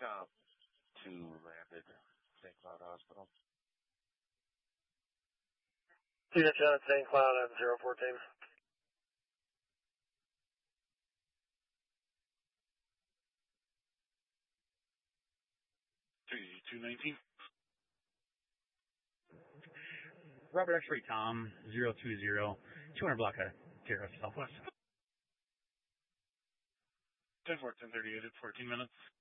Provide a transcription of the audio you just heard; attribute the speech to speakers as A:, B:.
A: Tom 2 landed St. Cloud Hospital.
B: THN at St. Cloud at 014.
A: 219.
C: Robert X-Ray Tom 020, 200 block of Terrace Southwest.
A: 10-4, 1038 at 14 minutes.